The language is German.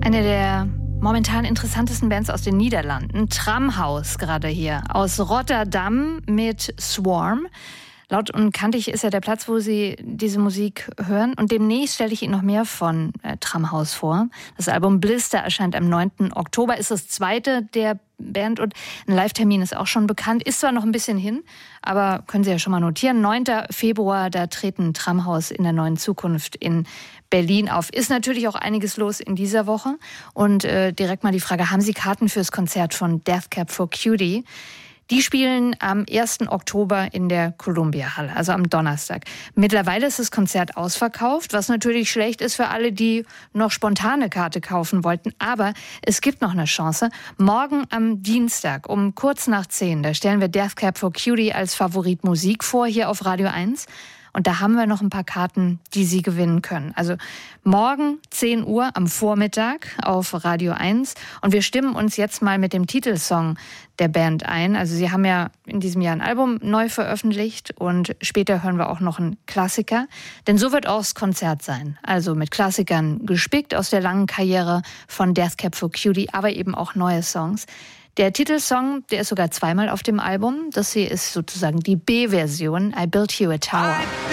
Eine der momentan interessantesten Bands aus den Niederlanden, Tramhaus gerade hier, aus Rotterdam mit Swarm. Laut und kantig ist ja der Platz, wo Sie diese Musik hören. Und demnächst stelle ich Ihnen noch mehr von Tramhaus vor. Das Album Blister erscheint am 9. Oktober, ist das zweite der Band und ein Live-Termin ist auch schon bekannt. Ist zwar noch ein bisschen hin, aber können Sie ja schon mal notieren. 9. Februar, da treten Tramhaus in der Neuen Zukunft in Berlin auf. Ist natürlich auch einiges los in dieser Woche. Und direkt mal die Frage, haben Sie Karten fürs Konzert von Death Cab for Cutie? Die spielen am 1. Oktober in der Columbia-Halle, also am Donnerstag. Mittlerweile ist das Konzert ausverkauft, was natürlich schlecht ist für alle, die noch spontane Karte kaufen wollten. Aber es gibt noch eine Chance. Morgen am Dienstag um kurz nach 10, da stellen wir Death Cab for Cutie als Favorit Musik vor, hier auf Radio 1. Und da haben wir noch ein paar Karten, die Sie gewinnen können. Also morgen 10 Uhr am Vormittag auf Radio 1. Und wir stimmen uns jetzt mal mit dem Titelsong der Band ein. Also Sie haben ja in diesem Jahr ein Album neu veröffentlicht und später hören wir auch noch einen Klassiker. Denn so wird auch das Konzert sein. Also mit Klassikern gespickt aus der langen Karriere von Death Cab for Cutie, aber eben auch neue Songs. Der Titelsong, der ist sogar zweimal auf dem Album. Das hier ist sozusagen die B-Version, I Built You a Tower.